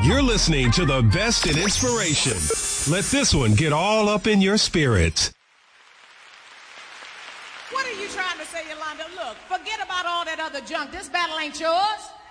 You're listening to the best in inspiration. Let this one get all up in your spirit. What are you trying to say, Yolanda? Look, forget about all that other junk. This battle ain't yours.